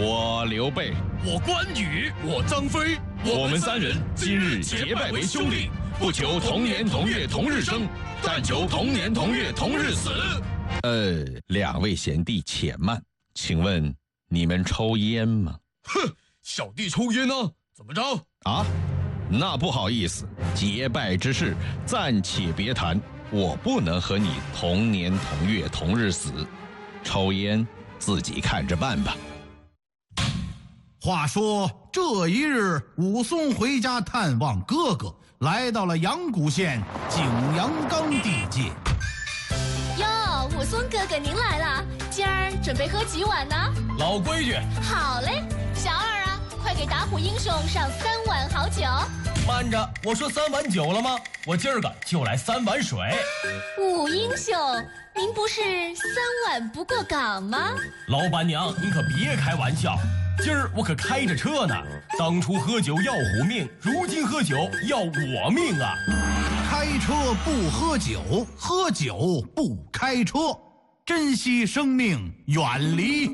我刘备， 我关羽，我张飞， 我们三人今日结拜为兄弟，不求同年同月同日生，但求同年同月同日死。两位贤弟且慢，请问你们抽烟吗？ 哼，小弟抽烟呢，怎么着？ 啊，那不好意思，结拜之事暂且别谈，我不能和你同年同月同日死，抽烟自己看着办吧。 话说这一日，武松回家探望哥哥，来到了阳谷县景阳冈地界。 哟，武松哥哥您来了，今儿准备喝几碗呢？ 老规矩。 好嘞，小二啊，快给打虎英雄上3碗好酒。 慢着，我说3碗酒了吗？我今儿个就来3碗水。 武英雄，您不是3碗不过岗吗？ 老板娘，您可别开玩笑，今儿我可开着车呢。当初喝酒要虎命，如今喝酒要我命啊！ 开车不喝酒，喝酒不开车，珍惜生命，远离